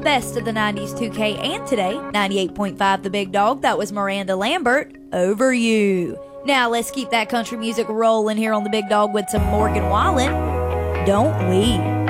best of the 90s 2K and today. 98.5 The Big Dog. That was Miranda Lambert. Over You. Now let's keep that country music rolling here on The Big Dog with some Morgan Wallen. Don't we?